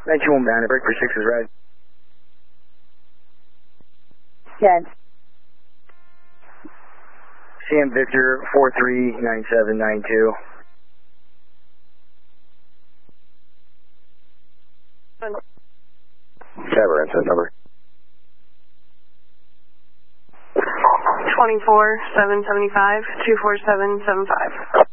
91 bound, break for 6 is right. Yes. CM Victor 439792. Cyber incident number. 24-775-24775.